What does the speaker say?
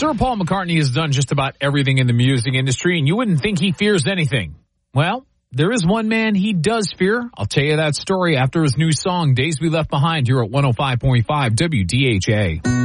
Sir Paul McCartney has done just about everything in the music industry, and you wouldn't think he fears anything. Well, there is one man he does fear. I'll tell you that story after his new song, Days We Left Behind, here at 105.5 WDHA.